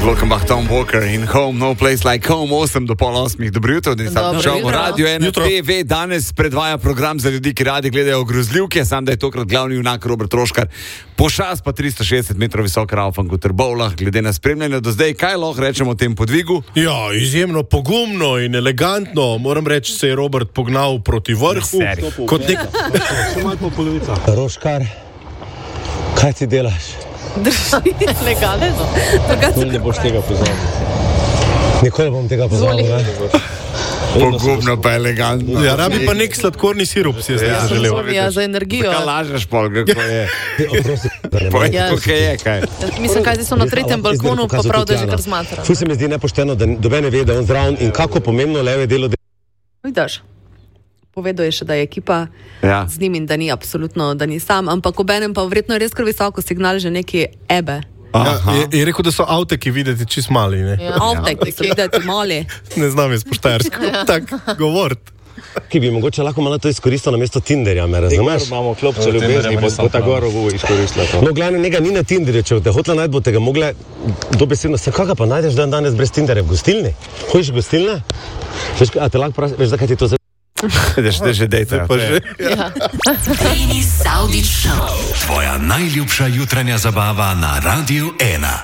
Welcome back, Tom Walker in Home, No Place Like Home, 8 do pol 8. Dobro jutro, da nisem šel v Radio 1 TV. Danes predvaja program za ljudi, ki radi gledajo grozljivke, sam da je tokrat glavni junak Robert Troškar. Pošast pa 360 metrov visok Raufang v Trbovljah. Glede na spremljanje do zdaj, kaj lahko rečemo o tem podvigu? Ja, izjemno pogumno in elegantno. Moram reči, se je Robert pognal proti vrhu. Kot nek... Še malo po polovica. Troškar, kaj ti delaš? Drži, legalno. Ne boš tega pozabil. Nikoli bom tega pozabil. Pogumno pa elegantno. Ja, rabi pa nek sladkorni sirup, si je želel. Ja, za energijo. Kaj lažeš, Pol, kako je? Kaj je, kaj? Mislim, kaj so na tretjem balkonu, pa prav, da je že kar zmatra. Ful se mi zdi nepošteno, da doben ne ve, da je on zraven in kako pomembno leve delo. Vidiš? Povedal je še, da je ekipa z njim in da ni absolutno, da ni sam, ampak obenem pa vredno je res kar visoko signal, že neki ebe. Ja, je rekel, da so avteki videti čist mali, ne? Ja, avteki so videti mali. Ne znam jaz po štajersko, tak govorit. Ki bi mogoče lahko malo to izkoristil na mesto Tinderja, me razumeš? Imamo klopco ljubezni, bo ta goro bo izkoristila to. No, glavno, njega ni na Tinderju, če te hotla najti, bo tega mogla dobesedno, se kaga pa najdeš dan danes brez Tinderja v gostilni? Hojiš v gostilne? A te lahko pravi, veš, zakaj ti to Zdaj že dejte. Denis Saudić Show. Tvoja najljubša jutranja zabava na Radio 1.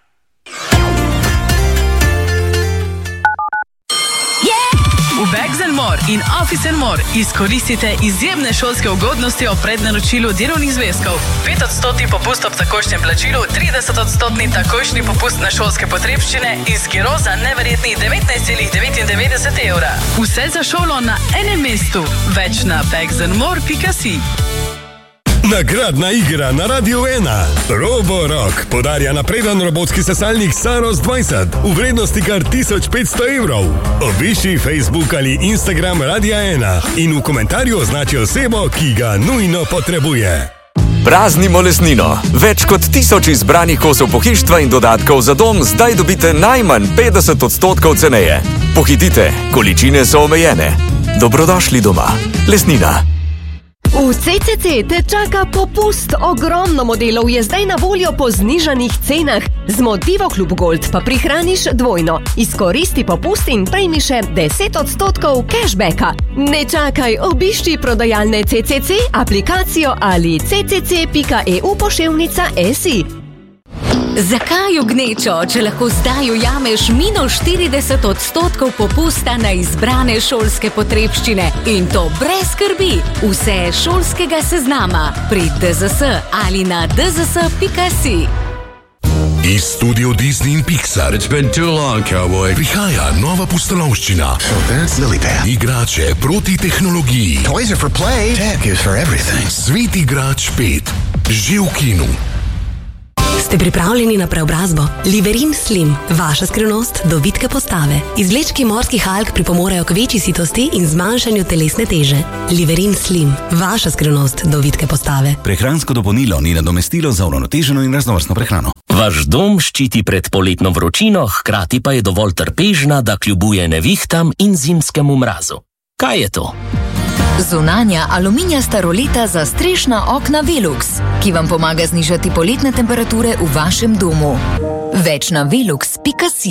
V Bags & More in Office & More izkoristite izjemne šolske ugodnosti ob prednaročilu delovnih zvezkov. 5% popust ob takošnjem plačilu, 30% takošnji popust na šolske potrebščine in skiro za neverjetnih 19,99 evra. Vse za šolo na enem mestu. Več na bagsandmore.si. Nagradna igra na Radio 1. Roborock podarja napreden robotski sesalnik Saros 20 v vrednosti kar 1500 evrov. Obiši Facebook ali Instagram Radia 1 in v komentarju označi osebo, ki ga nujno potrebuje. Praznimo lesnino. Več kot 1000 izbranih kosov pohištva in dodatkov za dom zdaj dobite najmanj 50% ceneje. Pohitite, količine so omejene. Dobrodošli doma. Lesnina. V CCC te čaka popust. Ogromno modelov je zdaj na voljo po znižanih cenah. Z Motivo Klub Gold pa prihraniš dvojno. Izkoristi popust in prejmi še 10% cashbacka. Ne čakaj, obišči prodajalne CCC, aplikacijo ali ccc.eu/si. Zakaj v gnečo, če lahko zdaj ujameš minus 40% popusta na izbrane šolske potrebščine in to brez skrbi? Vse šolskega seznama pri DZS ali na dzs.si. Iz studio Disney in Pixar It's been too long, cowboy. prihaja nova pustolovščina. Igrače proti tehnologiji. Toys are for play. Tech is for everything. Svet igrač 5. Že v kinu. Ste pripravljeni na preobrazbo? Liverin Slim, vaša skrivnost do vitke postave. Izvlečki morskih alg pripomorejo k večji sitosti in zmanjšanju telesne teže. Liverin Slim, vaša skrivnost do vitke postave. Prehransko dopolnilo ni nadomestilo za uravnoteženo in raznovrstno prehrano. Vaš dom ščiti pred poletno vročino, hkrati pa je dovolj trpežna, da kljubuje nevihtam in zimskemu mrazu. Kaj je to? Zunanja aluminijasta roleta za strešna okna Velux, ki vam pomaga znižati poletne temperature v vašem domu. Več na velux.si.